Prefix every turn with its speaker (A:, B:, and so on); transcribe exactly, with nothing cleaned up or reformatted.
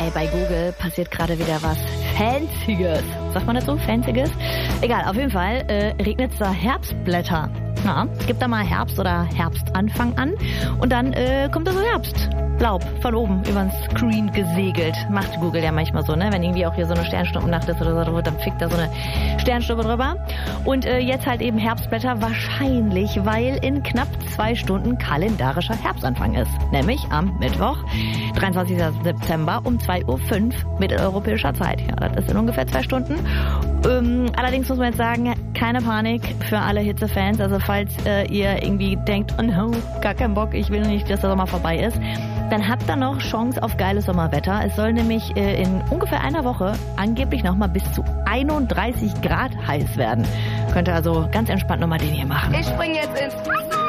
A: Ey, bei Google passiert gerade wieder was Fancyes. Sagt man das so? Fancyes? Egal, auf jeden Fall äh, regnet es da Herbstblätter. Ja, es gibt da mal Herbst oder Herbstanfang an und dann äh, kommt da so Herbstlaub von oben über den Screen gesegelt. Macht Google ja manchmal so, ne? Wenn irgendwie auch hier so eine Sternschnuppennacht ist oder so, dann fickt da so eine Sternschnuppe drüber. Und äh, jetzt halt eben Herbstblätter wahrscheinlich, weil in knapp zwei Stunden kalendarischer Herbstanfang ist. Nämlich am Mittwoch, dreiundzwanzigster September um zwei Uhr fünf mitteleuropäischer Zeit. Ja, das ist in ungefähr zwei Stunden. Ähm, allerdings muss man jetzt sagen, keine Panik für alle Hitzefans. Also falls äh, ihr irgendwie denkt, oh no, gar keinen Bock, ich will nicht, dass der Sommer vorbei ist, dann habt ihr noch Chance auf geiles Sommerwetter. Es soll nämlich äh, in ungefähr einer Woche angeblich nochmal bis zu einunddreißig Grad heiß werden. Könnt ihr also ganz entspannt nochmal den hier machen.
B: Ich spring jetzt ins